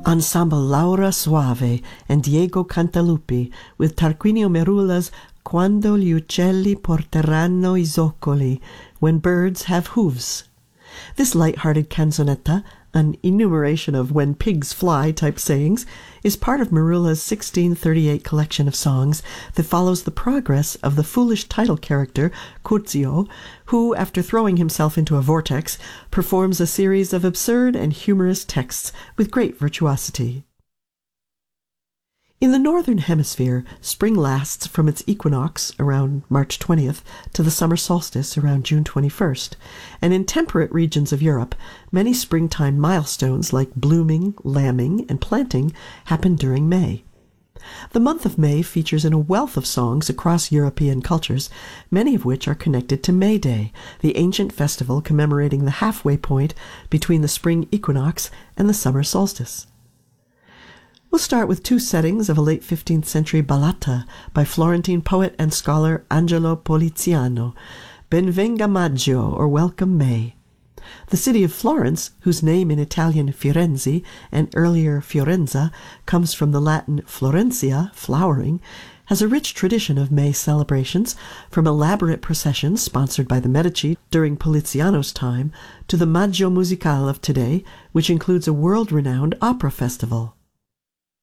Ensemble Laura Soave and Diego Cantalupi with Tarquinio Merula's Quando gli uccelli porteranno I zoccoli, When Birds Have Hooves. This light-hearted canzonetta, an enumeration of when pigs fly type sayings, is part of Merula's 1638 collection of songs that follows the progress of the foolish title character, Curzio, who, after throwing himself into a vortex, performs a series of absurd and humorous texts with great virtuosity. In the northern hemisphere, spring lasts from its equinox around March 20th to the summer solstice around June 21st, and in temperate regions of Europe, many springtime milestones like blooming, lambing, and planting happen during May. The month of May features in a wealth of songs across European cultures, many of which are connected to May Day, the ancient festival commemorating the halfway point between the spring equinox and the summer solstice. We'll start with two settings of a late 15th century ballata by Florentine poet and scholar Angelo Poliziano, Ben venga Maggio, or Welcome May. The city of Florence, whose name in Italian Firenze and earlier Fiorenza comes from the Latin Florentia, flowering, has a rich tradition of May celebrations, from elaborate processions sponsored by the Medici during Poliziano's time to the Maggio Musicale of today, which includes a world-renowned opera festival.